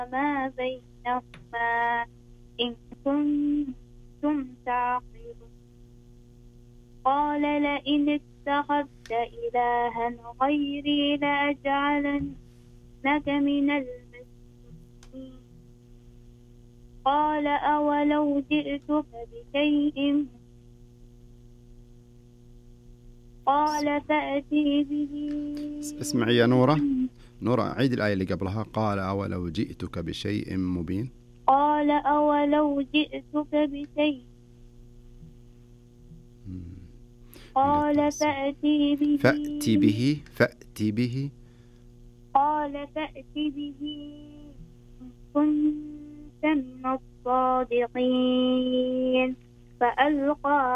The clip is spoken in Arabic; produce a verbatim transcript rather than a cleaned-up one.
ما بينهما إن كنتم تعقلون. قال لئن اتخذت إلها غيري لأجعلنك من المسجونين. قال أولو جئتك بشيء قال فأتي به. اسمعي يا نورة، نورة عيد الآية اللي قبلها. قال أولو جئتك بشيء مبين. قال أولو جئتك بشيء قال فأتي به. فأتي به فأتي به قال فأتي به إن كنت من الصادقين. فألقى